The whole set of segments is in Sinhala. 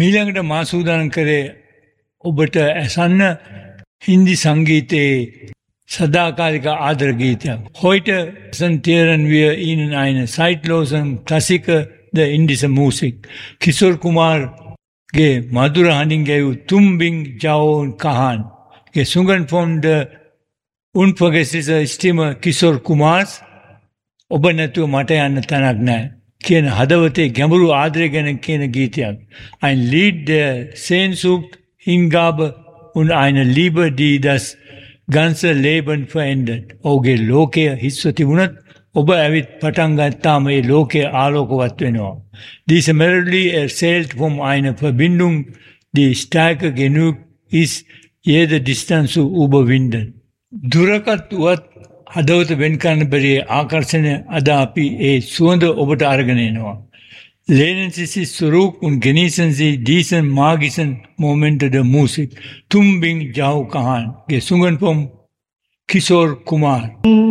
මීළඟට මා සූදානම් කරේ ඔබට ඇසන්න හින්දි සංගීතයේ සදාකාලික ආදර ගීතයක්. Heute präsentieren wir Ihnen eine zeitlosen Klassiker der indischen Musik. Kishore Kumar ge madura handen gayu Tum Bin Jao Kahan. Gesungen von der unvergesslichen Stimme Kishore Kumars. ඔබ නැතුව මට යන්න තැනක් නැහැ කියන හදවතේ ගැඹුරු ආදරය ගැන කියන ගීතයක්. Ein Lied der Sehnsucht, Hingabe und eine Liebe, die das ganze Leben verändert. ඔහුගේ ලෝකය හිස්ව තිබුණත් ඔබ ඇවිත් පටන් ගත්තාම ඒ ලෝකය ආලෝකවත් වෙනවා. Diese Melodie erzählt von einer Verbindung, die stärker genug ist, jede Distanz zu überwinden. දුරකත් වුවත් හදවත වෙන් කරන්න බැරි ආකර්ෂණය අද අපි ඒ සුවඳ ඔබට අරගෙන එනවා. Lehnen Sie sich zurück und genießen Sie diesen magischen Moment der Musik. Tum Bin Jao Kahan, gesungen vom Kishore Kumar.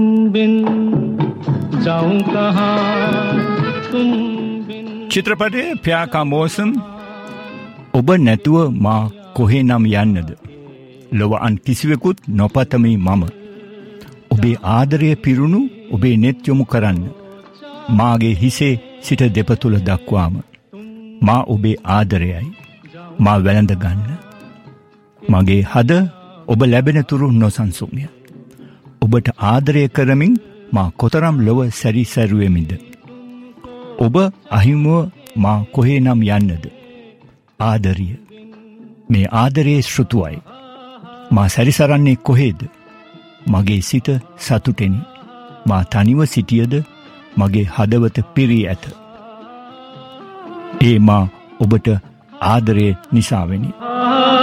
චිත්‍රපටයේ ප්‍යාකා මෝසම් ඔබ නැතුව මා කොහේ නම් යන්නද? ලොව අන් කිසිවෙකුත් නොපතමි මම. ඔබේ ආදරය පිරුණු ඔබේ නෙත් යොමු කරන්න. මාගේ හිසේ සිට දෙපතුල දක්වාම. මා ඔබේ ආදරයයි. මා වැළඳ ගන්න. මගේ හද ඔබ ලැබෙන තුරු නොසන්සුන්ය. ඔබට ආදරය කරමින් මා කොතරම් ලොව සැරිසැරුවෙමිද. ඔබ අහිමුව මා කොහේ නම් යන්නද? ආදරිය. මේ ආදරයේ ශ්‍රුතුවයි. මා සැරිසරන්නේ කොහේද? මගේ සිත සතුටෙනි. මා තනිව සිටියද මගේ හදවත පිරී ඇත. ඒ මා ඔබට ආදරය නිසාවෙනි.